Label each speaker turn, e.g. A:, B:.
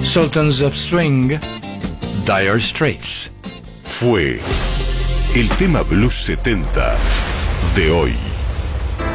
A: Sultans of Swing, Dire Straits.
B: Fue el tema Blues 70 de hoy.